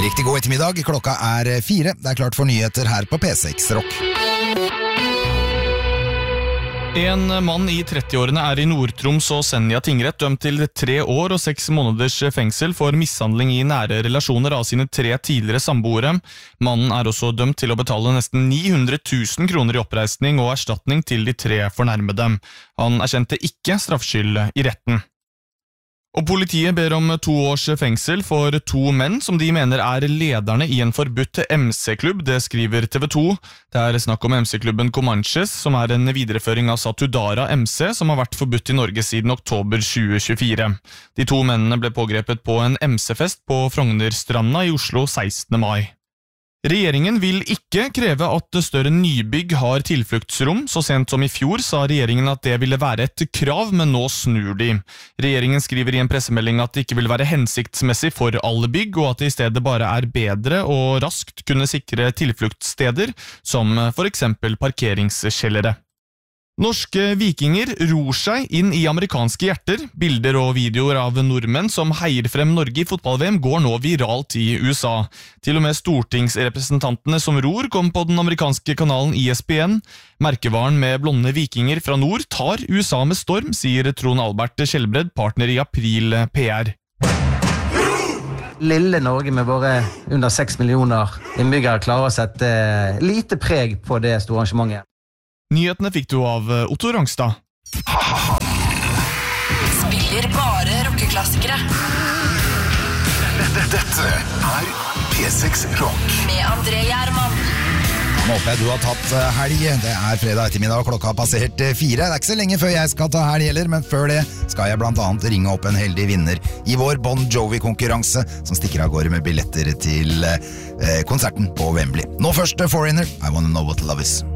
Riktig god ettermiddag, klokka 4. Det klart for nyheter her på P6 Rock. En mann i 30-årene i Nord-Troms og Senja tingrett dømt til 3 år og 6 måneders fengsel for mishandling i nære relasjoner av sine 3 tidligere samboere. Mannen også dømt til å betale nesten 900 000 kroner i oppreisning og erstatning til de 3 fornærmede. Han erkjente ikke straffskyld i retten. Og politiet ber om 2 års fengsel for 2 menn som de mener lederne i en forbudt MC-klubb, det skriver TV 2. Det snakk om MC-klubben Comanches, som en videreføring av Satudara MC, som har vært forbudt i Norge siden oktober 2024. De 2 mennene ble pågrepet på en MC-fest på Frognerstranda i Oslo 16. mai. Regjeringen vil ikke kreve at større nybygg har tilfluktsrom. Så sent som i fjor sa regjeringen at det ville være et krav, men nå snur de. Regjeringen skriver i en pressemelding at det ikke vil være hensiktsmessig for alle bygg, og at det i stedet bare bedre og raskt kunne sikre tilfluktssteder, som for eksempel parkeringskjellere. Norske vikinger ror seg inn i amerikanske hjerter. Bilder og videoer av nordmenn som heier frem Norge i fotball-VM går nå viralt i USA. Til og med stortingsrepresentantene som ror kom på den amerikanske kanalen ESPN. Merkevaren med blonde vikinger fra nord tar USA med storm, sier Trond Albert Kjellbred, partner i April PR. Lille Norge med våre under 6 millioner innbyggere klarer å sette lite preg på det store arrangementet. Nyhetene fikk du av Otto Rangstad. Spiller bare rockeklassikere. Dette P6 Rock. Med André Gjerman. Nå håper jeg du har tatt helg. Det fredag ettermiddag, og klokka har passert 4. Det ikke så lenge før jeg skal ta helg heller, men før det skal jeg blant annet ringe opp en heldig vinner i vår Bon Jovi-konkurranse, som stikker av gårde med billetter til konserten på Wembley. Nå først Foreigner, I Wanna Know What Love Is.